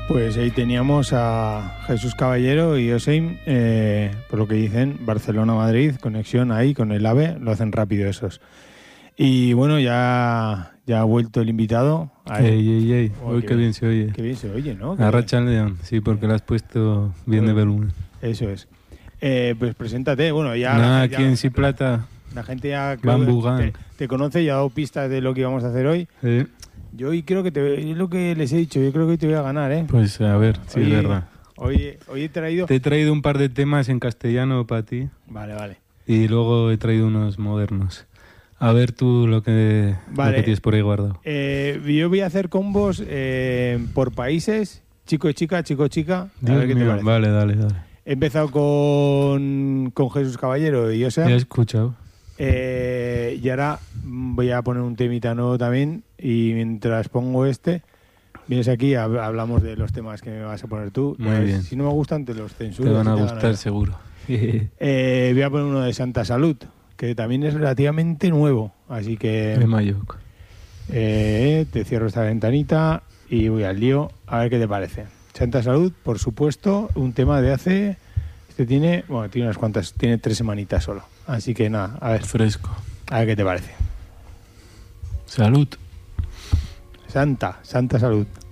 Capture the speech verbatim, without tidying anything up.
Pues ahí teníamos a Jesús Caballero y Oseim, eh, por lo que dicen, Barcelona-Madrid, conexión ahí con el AVE, lo hacen rápido esos. Y bueno, ya, ya ha vuelto el invitado. Ey, ey, ey, Oh, uy, qué qué bien. bien se oye. Qué bien se oye, ¿no? Qué Arracha el león, sí, porque lo has puesto bien de volumen. Eso es. Eh, pues preséntate, bueno, ya... Nada, la- aquí ya- en Si Plata, La gente ya creo Bambú que Gang. te, te conoce y ha dado pistas de lo que íbamos a hacer hoy. eh, Yo hoy creo que te... Es lo que les he dicho, yo creo que hoy te voy a ganar, ¿eh? pues a ver, sí, Hoy- es verdad. Hoy, hoy he traído... Te he traído un par de temas en castellano para ti Vale, vale. y luego he traído unos modernos. A ver tú lo que, Vale. lo que tienes por ahí guardado. Eh, yo voy a hacer combos eh, por países, chico y chica, chico y chica. A Dios ver qué te mío, parece. vale, dale, dale. He empezado con, con Jesús Caballero y Ya he Oseim. escuchado. Eh, y ahora voy a poner un temita nuevo también. Y mientras pongo este, vienes aquí, hab- hablamos de los temas que me vas a poner tú. Muy Eh, bien. Si no me gustan, te los censuro. Te van si a te gustar ganan. seguro. Eh, voy a poner uno de Santa Salud, que también es relativamente nuevo. Así que De Mayoc. eh, te cierro esta ventanita y voy al lío. A ver qué te parece. Santa Salud, por supuesto, un tema de hace... Este tiene, bueno, tiene unas cuantas, tiene tres semanitas solo. Así que nada, a ver, Fresco. a ver qué te parece. Salud. Santa, Santa Salud.